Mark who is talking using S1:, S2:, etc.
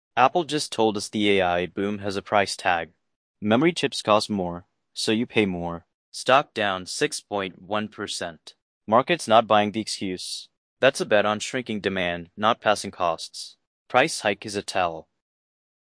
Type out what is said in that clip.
S1: Apple just told us the AI boom has a price tag. Memory chips cost more, so you pay more. Stock down 6.1%. Market's not buying the excuse. That's a bet on shrinking demand, not passing costs. Price hike is a tell.